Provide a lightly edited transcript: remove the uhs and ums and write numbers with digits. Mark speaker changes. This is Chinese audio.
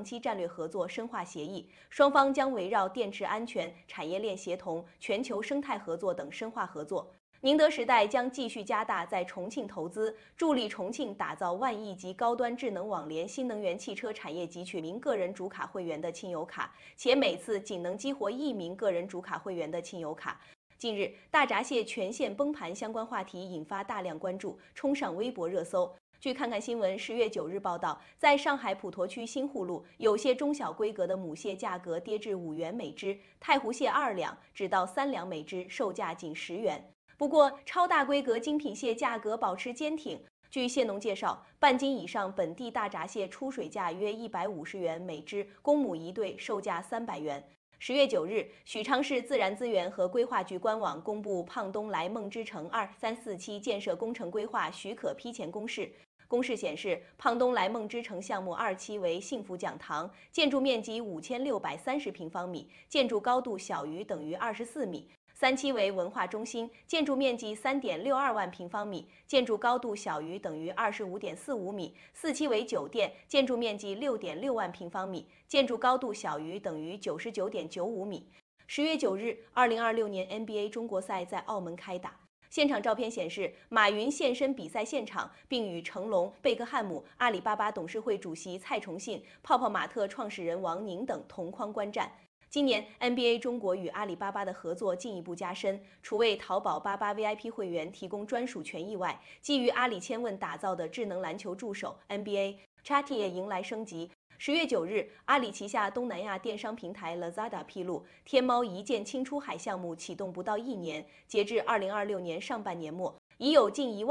Speaker 1: 长期战略合作深化协议，双方将围绕电池安全、产业链协同、全球生态合作等深化合作。宁德时代将继续加大在重庆投资，助力重庆打造万亿级高端智能网联新能源汽车产业及取名个人主卡会员的亲友卡，且每次仅能激活1名个人主卡会员的亲友卡。近日，大闸蟹全线崩盘相关话题引发大量关注，冲上微博热搜。据看看新闻10月9日报道，在上海普陀区新沪路，有些中小规格的母蟹价格跌至5元每只，太湖蟹2两只到3两每只，售价仅10元。不过，超大规格精品蟹价格保持坚挺。据蟹农介绍，半斤以上本地大闸蟹出水价约150元每只，公母1对，售价300元。10月9日，许昌市自然资源和规划局官网公布胖东来梦之城2、3、4期建设工程规划许可批前公示。公示显示，胖东来梦之城项目2期为幸福讲堂，建筑面积5630平方米，建筑高度小于等于24米。3期为文化中心，建筑面积3.62万平方米，建筑高度小于等于25.45米。4期为酒店，建筑面积6.6万平方米，建筑高度小于等于99.95米。10月9日，2026年 NBA 中国赛在澳门开打。现场照片显示，马云现身比赛现场，并与成龙、贝克汉姆、阿里巴巴董事会主席蔡崇信、泡泡玛特创始人王宁等同框观战。今年 NBA 中国与阿里巴巴的合作进一步加深，除为淘宝88 VIP 会员提供专属权益外，基于阿里千问打造的智能篮球助手 NBA Chatty 也迎来升级。10月9日，阿里旗下东南亚电商平台 Lazada 披露，天猫一键轻出海项目启动不到1年，截至2026年上半年末，已有近1万